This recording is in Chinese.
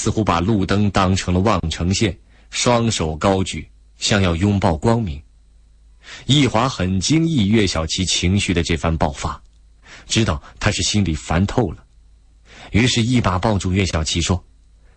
似乎把路灯当成了望城线，双手高举，像要拥抱光明。易华很惊异岳小琪情绪的这番爆发，知道他是心里烦透了，于是一把抱住岳小琪说：